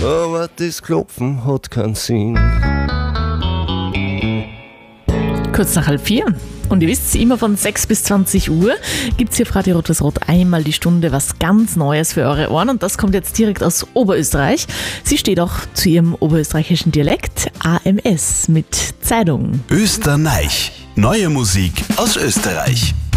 aber das Klopfen hat keinen Sinn. Kurz nach 3:30. Und ihr wisst, immer von 6 bis 20 Uhr gibt es hier auf Radio Rot-Was-Rot einmal die Stunde was ganz Neues für eure Ohren. Und das kommt jetzt direkt aus Oberösterreich. Sie steht auch zu ihrem oberösterreichischen Dialekt AMS mit Zeitung. Österreich. Neue Musik aus Österreich.